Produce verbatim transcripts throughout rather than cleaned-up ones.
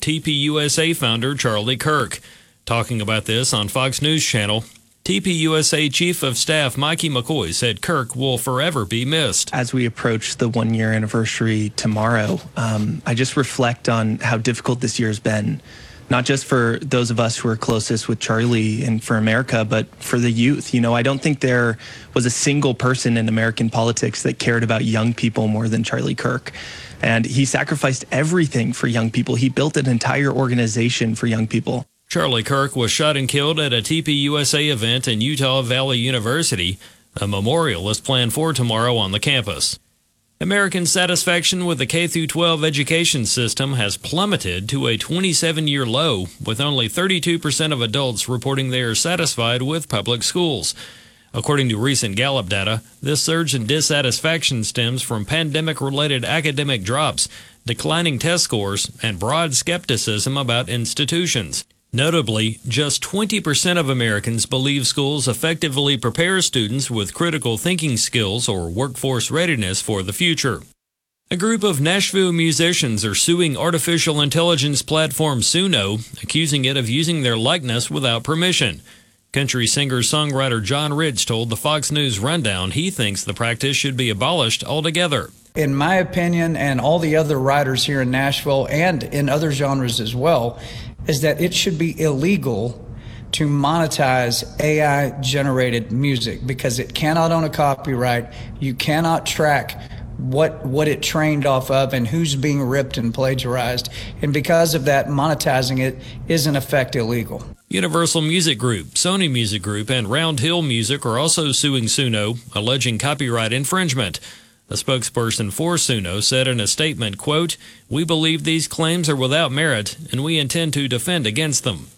T P U S A founder Charlie Kirk. Talking about this on Fox News Channel, T P U S A Chief of Staff Mikey McCoy said Kirk will forever be missed. As we approach the one-year anniversary tomorrow, um, I just reflect on how difficult this year has been, not just for those of us who are closest with Charlie and for America, but for the youth. You know, I don't think there was a single person in American politics that cared about young people more than Charlie Kirk. And he sacrificed everything for young people. He built an entire organization for young people. Charlie Kirk was shot and killed at a T P U S A event in Utah Valley University. A memorial is planned for tomorrow on the campus. American satisfaction with the K through twelve education system has plummeted to a twenty-seven-year low, with only thirty-two percent of adults reporting they are satisfied with public schools. According to recent Gallup data, this surge in dissatisfaction stems from pandemic-related academic drops, declining test scores, and broad skepticism about institutions. Notably, just twenty percent of Americans believe schools effectively prepare students with critical thinking skills or workforce readiness for the future. A group of Nashville musicians are suing artificial intelligence platform Suno, accusing it of using their likeness without permission. Country singer-songwriter John Ridge told the Fox News Rundown he thinks the practice should be abolished altogether. In my opinion, and all the other writers here in Nashville and in other genres as well, is that it should be illegal to monetize A I-generated music because it cannot own a copyright. You cannot track what what it trained off of and who's being ripped and plagiarized. And because of that, monetizing it is in effect illegal. Universal Music Group, Sony Music Group, and Round Hill Music are also suing Suno, alleging copyright infringement. A spokesperson for Suno said in a statement, quote, "We believe these claims are without merit, and we intend to defend against them."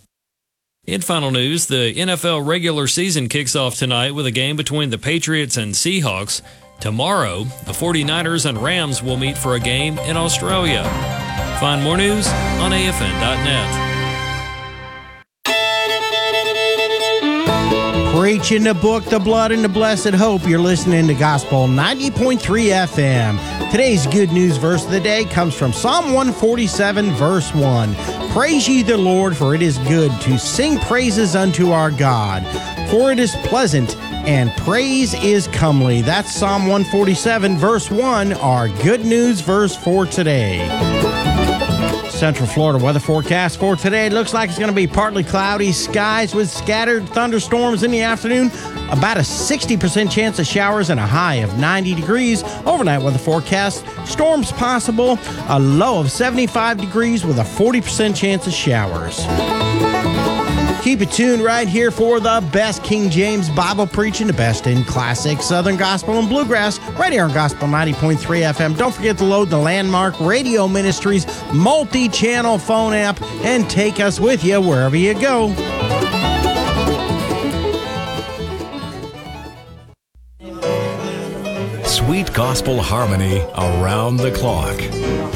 In final news, the N F L regular season kicks off tonight with a game between the Patriots and Seahawks. Tomorrow, the forty-niners and Rams will meet for a game in Australia. Find more news on A F N dot net. Preaching the book, the blood, and the blessed hope. You're listening to Gospel ninety point three F M. Today's good news verse of the day comes from Psalm one forty-seven, verse one. Praise ye the Lord, for it is good to sing praises unto our God, for it is pleasant, and praise is comely. That's Psalm one forty-seven, verse one, our good news verse for today. Central Florida weather forecast for today. Looks like it's going to be partly cloudy skies with scattered thunderstorms in the afternoon. About a sixty percent chance of showers and a high of ninety degrees. Overnight weather forecast. Storms possible. A low of seventy-five degrees with a forty percent chance of showers. Keep it tuned right here for the best King James Bible preaching, the best in classic Southern Gospel and Bluegrass, right here on Gospel ninety point three F M. Don't forget to load the Landmark Radio Ministries multi-channel phone app and take us with you wherever you go. Sweet gospel harmony around the clock.